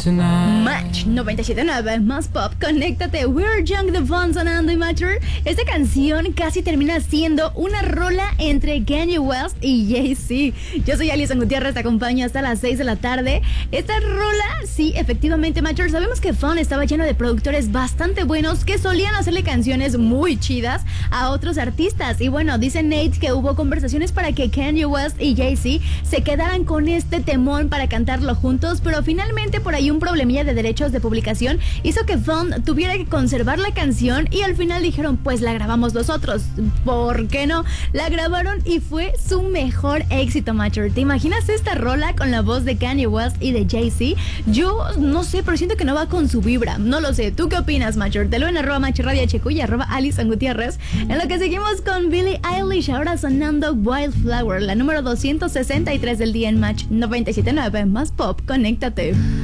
tonight. Match 97.9, más pop, conéctate. We're Young, the Fun sonando y Mature. Esta canción casi termina siendo una rola entre Kanye West y Jay-Z. Yo soy Alison Gutiérrez, te acompaño hasta las 6 de la tarde. Esta rola, sí, efectivamente, Mature. Sabemos que Fun estaba lleno de productores bastante buenos que solían hacerle canciones muy chidas a otros artistas. Y bueno, dice Nate que hubo conversaciones para que Kanye West y Jay-Z se quedaran con este temón para cantarlo juntos, pero finalmente por ahí un problemilla de derechos de publicación hizo que Fun tuviera que conservar la canción y al final dijeron, pues la grabamos nosotros. ¿Por qué no? La grabaron y fue su mejor éxito, Mature. ¿Te imaginas esta rola con la voz de Kanye West y de Jay-Z? Yo no sé, pero siento que no va con su vibra. No lo sé. ¿Tú qué opinas, Mature? Te lo en @MachuRadioHQ y @Alison Gutiérrez. En lo que seguimos con Billie Eilish, ahora sonando Wildflower, la número 263 del día en Match 97.9, más pop, conéctate.